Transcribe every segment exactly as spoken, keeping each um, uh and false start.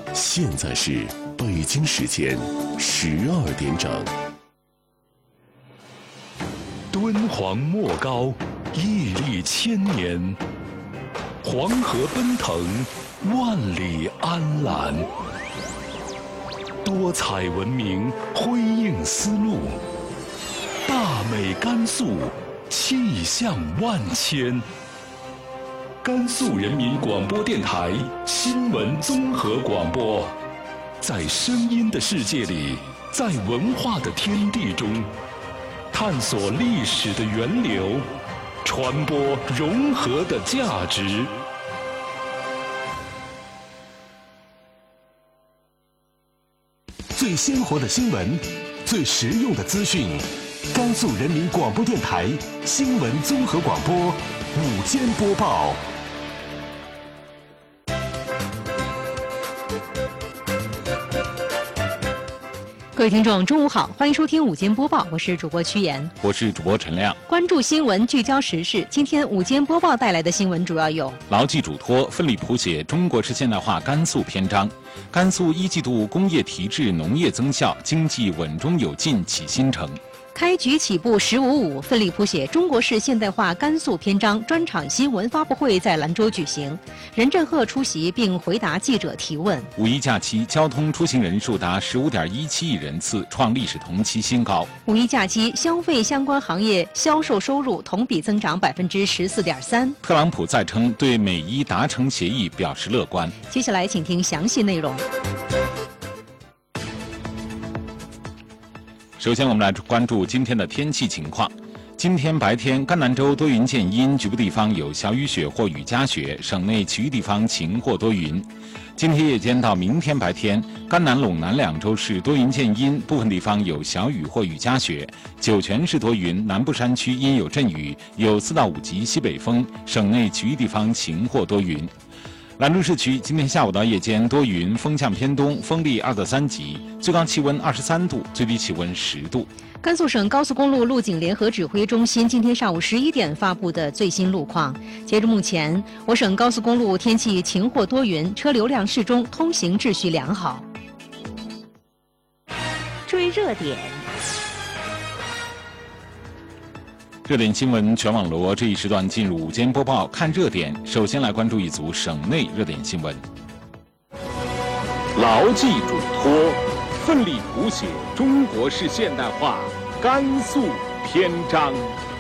现在是北京时间十二点整。 敦煌莫高，屹立千年；黄河奔腾，万里安澜。多彩文明，辉映丝路；大美甘肃，气象万千。甘肃人民广播电台新闻综合广播，在声音的世界里，在文化的天地中，探索历史的源流，传播融合的价值。 最鲜活的新闻，最实用的资讯，甘肃人民广播电台新闻综合广播午间播报。 各位听众，中午好，欢迎收听午间播报，我是主播曲妍， 我是主播陈亮。 关注新闻，聚焦时事。今天午间播报带来的新闻主要有： 牢记嘱托，奋力谱写中国式现代化甘肃篇章；甘肃一季度工业提质、农业增效，经济稳中有进，起新程。 开局起步十五五，奋力谱写中国式现代化甘肃篇章专场新闻发布会在兰州举行，任正鹤出席并回答记者提问。 五一假期交通出行人数达十五点一七亿人次，创历史同期新高。 五一假期消费相关行业销售收入同比增长百分之十四点三。 特朗普再称对美伊达成协议表示乐观。 接下来请听详细内容。 首先，我们来关注今天的天气情况。今天白天，甘南州多云见阴，局部地方有小雨雪或雨夹雪，省内其余地方晴或多云。今天夜间到明天白天，甘南陇南两州市多云见阴，部分地方有小雨或雨夹雪；酒泉市多云，南部山区阴有阵雨，有四到五级西北风，省内其余地方晴或多云。兰州市区今天下午到夜间多云，风向偏东，风力二到三级，最高气温二十三度，最低气温十度。 甘肃省高速公路路警联合指挥中心今天上午十一点发布的最新路况，截至目前，我省高速公路天气晴或多云，车流量适中，通行秩序良好。追热点。 热点新闻全网罗这一时段进入午间播报，看热点。首先来关注一组省内热点新闻。 牢记嘱托，奋力谱写中国式现代化甘肃篇章。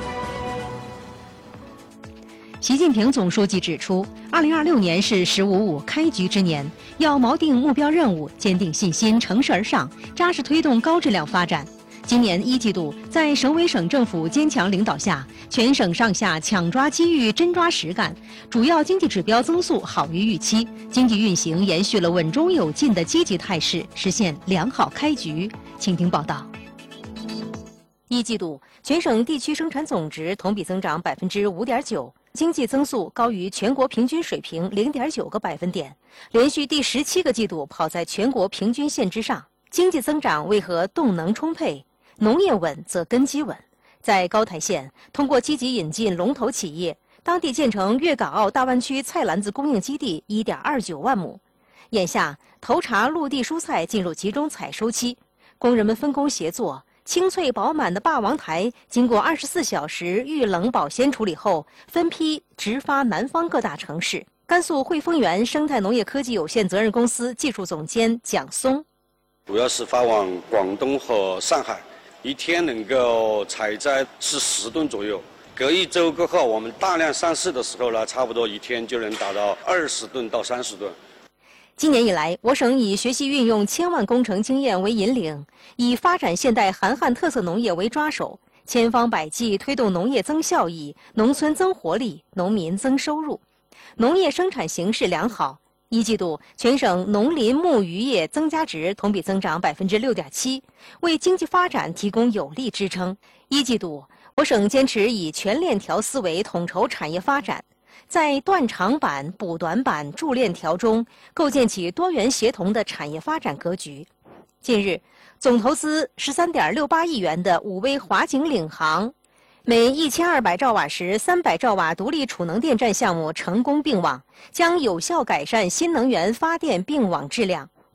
习近平总书记指出，二零二六年是“十五五”开局之年，要锚定目标任务，坚定信心，乘势而上，扎实推动高质量发展。今年一季度，在省委省政府坚强领导下，全省上下抢抓机遇、真抓实干，主要经济指标增速好于预期，经济运行延续了稳中有进的积极态势，实现良好开局。请听报道。一季度，全省地区生产总值同比增长百分之五点九，经济增速高于全国平均水平零点九个百分点，连续第十七个季度跑在全国平均线之上。经济增长为何动能充沛？农业稳则根基稳。在高台县，通过积极引进龙头企业，当地建成粤港澳大湾区菜篮子供应基地 一点二九万亩。眼下，头茬陆地蔬菜进入集中采收期，工人们分工协作，清脆饱满的霸王台经过二十四小时预冷保鲜处理后，分批直发南方各大城市。甘肃汇丰源生态农业科技有限责任公司技术总监蒋松， 主要是发往广东和上海。一天能够采摘是十吨左右，隔一周过后，我们大量上市的时候呢，差不多一天就能达到二十吨到三十吨。 今年以来，我省以学习运用千万工程经验为引领，以发展现代韩汉特色农业为抓手，千方百计推动农业增效益、农村增活力、农民增收入，农业生产形势良好。一季度，全省农林牧渔业增加值同比增长百分之六点七，为经济发展提供有力支撑。一季度，我省坚持以全链条思维统筹产业发展，在断长板、补短板、助链条中，构建起多元协同的产业发展格局。近日，总投资十三点六八亿元的武威华景领航每一千二百兆瓦时三百兆瓦独立储能电站项目成功并网，将有效改善新能源发电并网质量，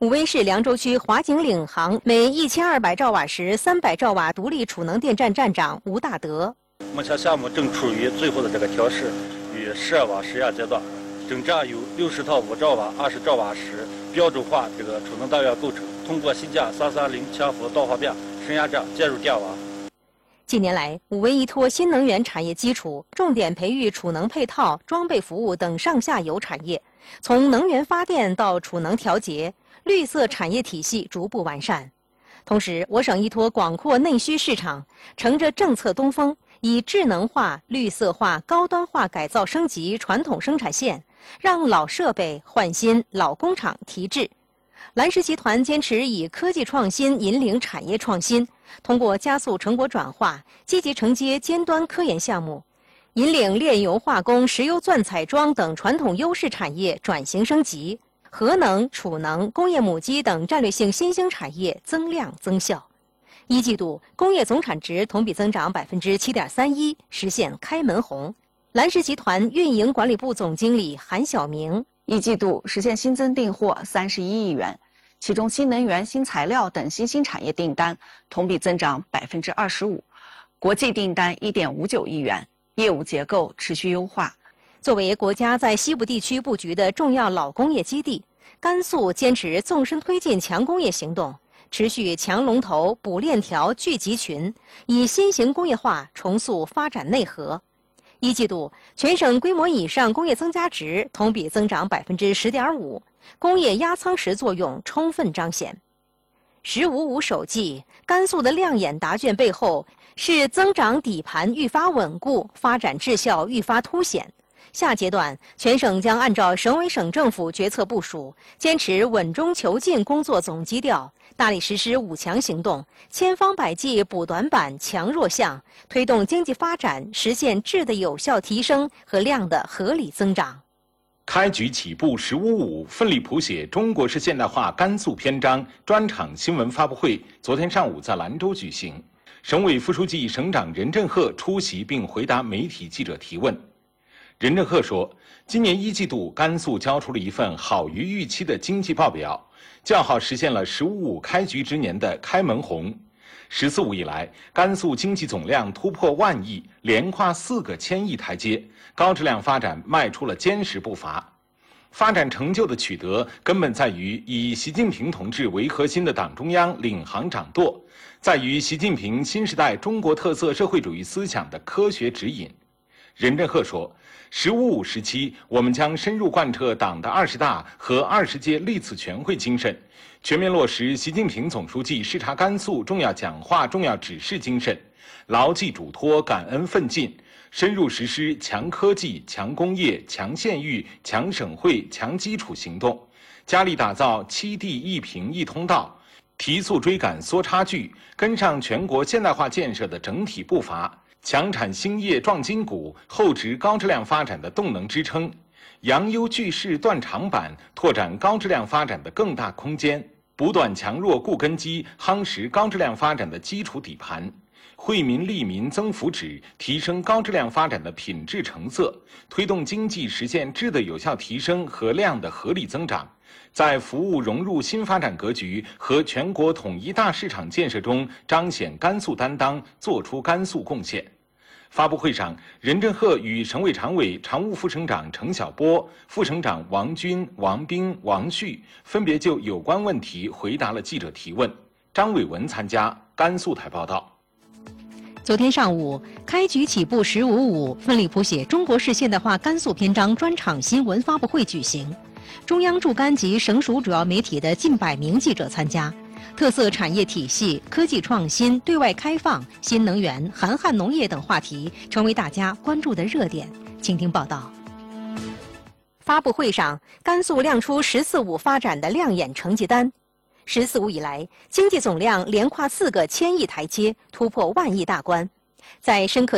武威市凉州区华景岭行每一千二百兆瓦时三百兆瓦独立储能电站站长吴大德。 目前项目正处于最后的这个调试与试瓦实验阶段，整站有六十套五兆瓦、二十兆瓦时标准化这个储能单元构成，通过新建三三零千伏导化变升压站接入电网。 近年来，武威依托新能源产业基础，重点培育储能配套、装备服务等上下游产业，从能源发电到储能调节，绿色产业体系逐步完善。同时，我省依托广阔内需市场，乘着政策东风，以智能化、绿色化、高端化改造升级传统生产线，让老设备换新、老工厂提质。蓝石集团坚持以科技创新引领产业创新，通过加速成果转化，积极承接尖端科研项目，引领炼油化工、石油钻采装等传统优势产业转型升级，核能、储能、工业母机等战略性新兴产业增量增效。一季度工业总产值同比增长百分之七点三一，实现开门红。蓝石集团运营管理部总经理韩晓明。 一季度实现新增订货三十一亿元，其中新能源、新材料等新兴产业订单同比增长百分之二十五，国际订单一点五九亿元，业务结构持续优化。 作为国家在西部地区布局的重要老工业基地，甘肃坚持纵深推进强工业行动，持续强龙头、补链条、聚集群，以新型工业化重塑发展内核。一季度，全省规模以上工业增加值同比增长百分之十点五，工业压舱石作用充分彰显。十五五首季，甘肃的亮眼答卷背后是增长底盘愈发稳固，发展质效愈发凸显。下阶段，全省将按照省委省政府决策部署，坚持稳中求进工作总基调，大力实施五强行动，千方百计补短板、强弱项，推动经济发展实现质的有效提升和量的合理增长。 开局起步十五五，奋力谱写中国式现代化甘肃篇章专场新闻发布会昨天上午在兰州举行，省委副书记、省长任振赫出席并回答媒体记者提问。任振赫说，今年一季度甘肃交出了一份好于预期的经济报表，较好实现了十五五开局之年的开门红。十四五以来，甘肃经济总量突破万亿，连跨四个千亿台阶，高质量发展迈出了坚实步伐。发展成就的取得，根本在于以习近平同志为核心的党中央领航掌舵，在于习近平新时代中国特色社会主义思想的科学指引。任振赫说，十五五时期，我们将深入贯彻党的二十大和二十届历次全会精神，全面落实习近平总书记视察甘肃重要讲话、重要指示精神，牢记嘱托、感恩奋进，深入实施强科技、强工业、强县域、强省会、强基础行动，加力打造七地一平一通道，提速追赶缩差距，跟上全国现代化建设的整体步伐，强产兴业壮筋骨，厚植高质量发展的动能支撑，扬优聚势断长板，拓展高质量发展的更大空间，补短强弱固根基，夯实高质量发展的基础底盘，惠民利民增福祉，提升高质量发展的品质成色，推动经济实现质的有效提升和量的合理增长，在服务融入新发展格局和全国统一大市场建设中彰显甘肃担当，做出甘肃贡献。发布会上，任振赫与省委常委、常务副省长程晓波、副省长王军、王斌、王旭分别就有关问题回答了记者提问。张伟文参加，甘肃台报道。 昨天上午，开局起步十五五，奋力谱写中国式现代化甘肃篇章专场新闻发布会举行，中央驻甘及省属主要媒体的近百名记者参加。特色产业体系、科技创新、对外开放、新能源、含旱农业等话题成为大家关注的热点。请听报道。发布会上，甘肃亮出“十四五”发展的亮眼成绩单。“十四五”以来，经济总量连跨四个千亿台阶，突破万亿大关，在深刻